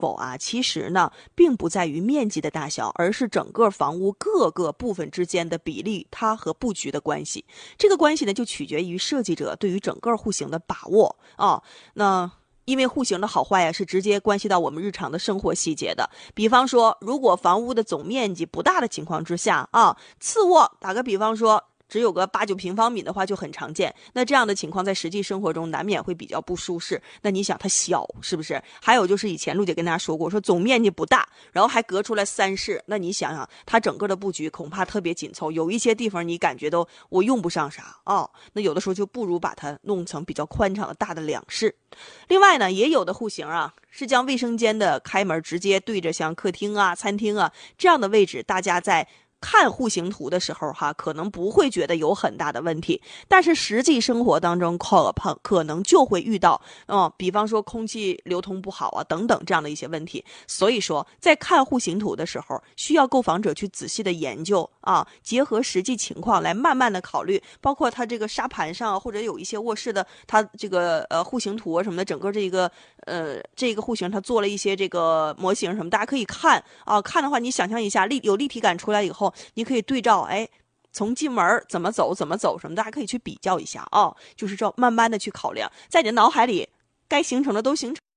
否啊，其实呢，并不在于面积的大小，而是整个房屋各个部分之间的比例，它和布局的关系。这个关系呢，就取决于设计者对于整个户型的把握啊。那因为户型的好坏啊，是直接关系到我们日常的生活细节的。比方说，如果房屋的总面积不大的情况之下啊，次卧打个比方说，只有个8、9平方米的话就很常见。那这样的情况在实际生活中难免会比较不舒适。那你想它小是不是？还有就是以前陆姐跟大家说过，说总面积不大，然后还隔出来3室，那你想想它整个的布局恐怕特别紧凑，有一些地方你感觉都我用不上啥哦。那有的时候就不如把它弄成比较宽敞的大的2室。另外呢，也有的户型啊是将卫生间的开门直接对着像客厅啊、餐厅啊这样的位置，大家在看户型图的时候可能不会觉得有很大的问题，但是实际生活当中可能就会遇到比方说空气流通不好啊等等这样的一些问题。所以说在看户型图的时候，需要购房者去仔细的研究啊，结合实际情况来慢慢的考虑，包括它这个沙盘上或者有一些卧室的它这个户型图啊什么的，整个这个户型它做了一些这个模型什么，大家可以看啊。看的话你想象一下有立体感出来以后，你可以对照从进门怎么走什么，大家可以去比较一下啊。就是说慢慢的去考量，在你的脑海里该形成的都形成。